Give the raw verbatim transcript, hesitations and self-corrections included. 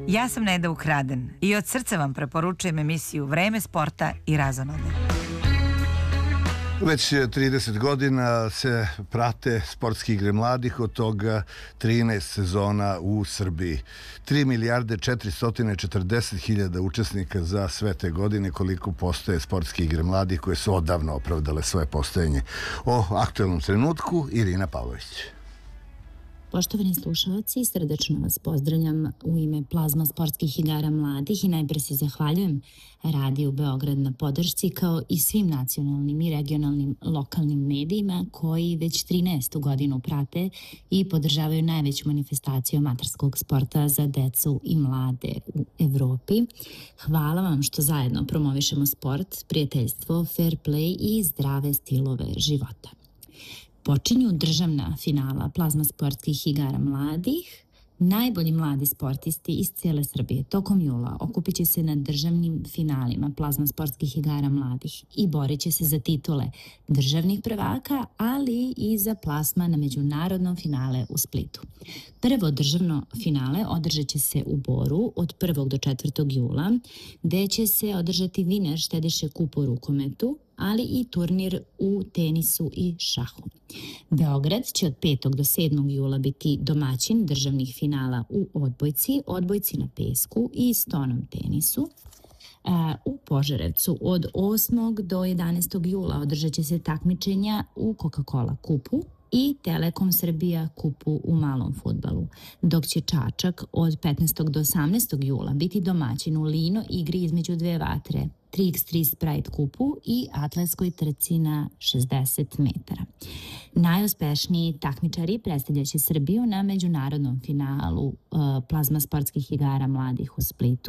Ja sam Neda Ukraden i od srca vam preporučujem emisiju Vreme sporta i razonode. Već trideset godina se prate sportske igre mladih, od toga trinaest sezona u Srbiji. tri milijarde četiristo četrdeset hiljada učesnika za sve te godine koliko postoje sportske igre mladih koje su odavno opravdale svoje postojanje. O aktuelnom trenutku Irina Pavlović. Poštovani slušalci, srdačno vas pozdravljam u ime Plazma sportskih igara mladih i najpre se zahvaljujem Radiju Beograd na podršci kao i svim nacionalnim i regionalnim lokalnim medijima koji već trinaestu godinu prate i podržavaju najveću manifestaciju amaterskog sporta za decu i mlade u Evropi. Hvala vam što zajedno promovišemo sport, prijateljstvo, fair play i zdrave stilove života. Počinju državna finala Plazma sportskih igara mladih. Najbolji mladi sportisti iz cijele Srbije tokom jula okupit će se na državnim finalima Plazma sportskih igara mladih i borit će se za titule državnih prvaka, ali i za plasman na međunarodnom finale u Splitu. Prvo državno finale održat će se u Boru od prvog do četvrtog jula, gde će se održati Viner Štediše kup u rukometu, ali i turnir u tenisu i šahu. Beograd će od petog do sedmog jula biti domaćin državnih finala u odbojci, odbojci na pesku i stonom tenisu. U Požarevcu od osmog do jedanaestog jula održat će se takmičenja u Coca-Cola kupu i Telekom Srbija kupu u malom fudbalu, dok će Čačak od petnaestog do osamnaestog jula biti domaćin u Lino igri između dve vatre, tri iks tri Sprite kupu i atletskoj trci na šezdeset metara. Najuspešniji takmičari predstavljaće Srbiju na međunarodnom finalu uh, Plazma sportskih igara mladih u Splitu